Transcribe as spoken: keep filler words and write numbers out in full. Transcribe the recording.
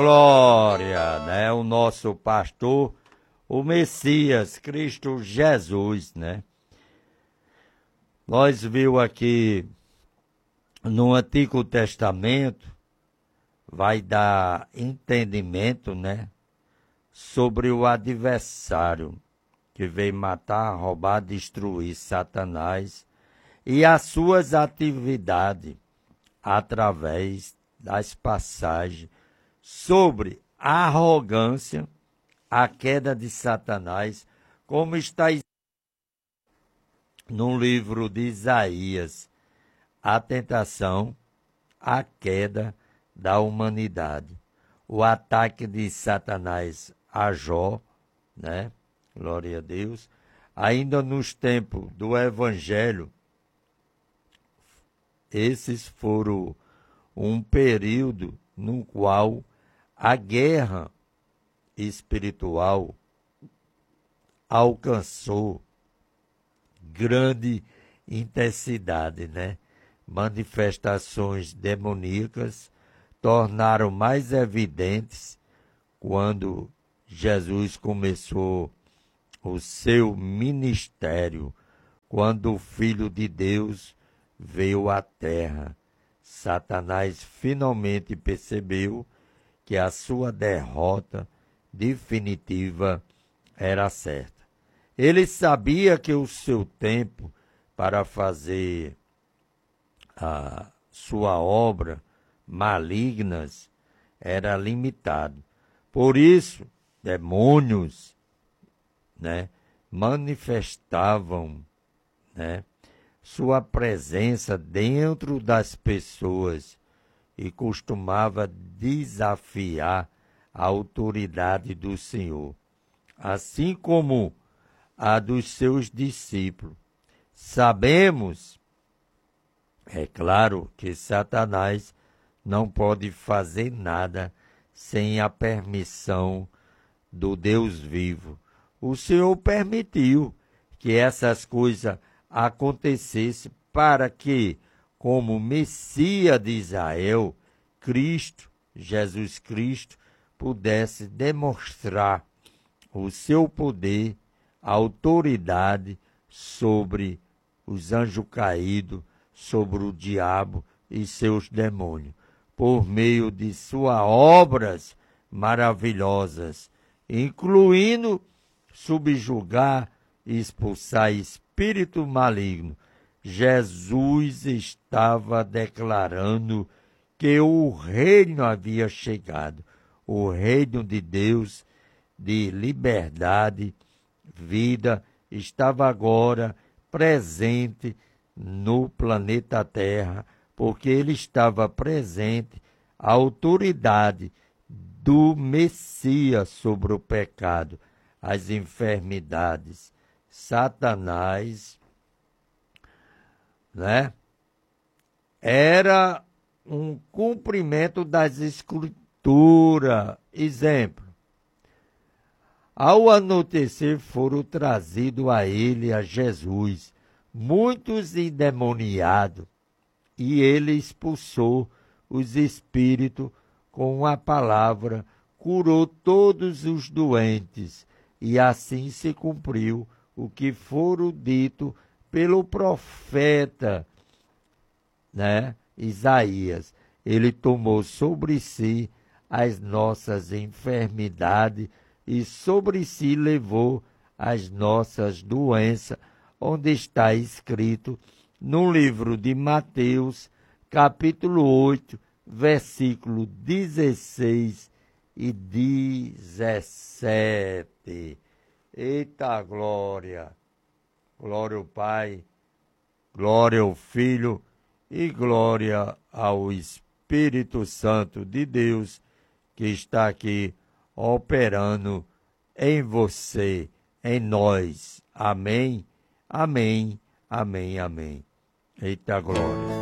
Glória, né? O nosso pastor, o Messias, Cristo Jesus, né? Nós viu aqui no Antigo Testamento, vai dar entendimento, né? Sobre o adversário que veio matar, roubar, destruir Satanás e as suas atividades através das passagens sobre a arrogância, a queda de Satanás, como está no livro de Isaías, a tentação, a queda da humanidade, o ataque de Satanás a Jó, né? Glória a Deus. Ainda nos tempos do Evangelho, esses foram um período no qual a guerra espiritual alcançou grande intensidade, né? Manifestações demoníacas tornaram mais evidentes quando Jesus começou o seu ministério, quando o Filho de Deus veio à terra. Satanás finalmente percebeu que a sua derrota definitiva era certa. Ele sabia que o seu tempo para fazer a sua obra malignas era limitado. Por isso, demônios, né, manifestavam, né, sua presença dentro das pessoas e costumava desafiar a autoridade do Senhor, assim como a dos seus discípulos. Sabemos, é claro, que Satanás não pode fazer nada sem a permissão do Deus vivo. O Senhor permitiu que essas coisas acontecessem para que, como Messias de Israel, Cristo, Jesus Cristo, pudesse demonstrar o seu poder, a autoridade sobre os anjos caídos, sobre o diabo e seus demônios, por meio de suas obras maravilhosas, incluindo subjugar e expulsar espírito maligno. Jesus estava declarando que o reino havia chegado, o reino de Deus, de liberdade, vida, estava agora presente no planeta Terra, porque ele estava presente, a autoridade do Messias sobre o pecado, as enfermidades. Satanás, né, era um cumprimento das Escrituras. Exemplo, ao anoitecer foram trazidos a ele, a Jesus, muitos endemoniados, e ele expulsou os espíritos com a palavra, curou todos os doentes, e assim se cumpriu o que fora dito pelo profeta, né, Isaías. Ele tomou sobre si as nossas enfermidades e sobre si levou as nossas doenças, onde está escrito no livro de Mateus, capítulo oito, versículo dezesseis e dezessete. Eita glória! Glória ao Pai, glória ao Filho e glória ao Espírito Santo de Deus, que está aqui operando em você, em nós. Amém, amém, amém, amém. Eita glória!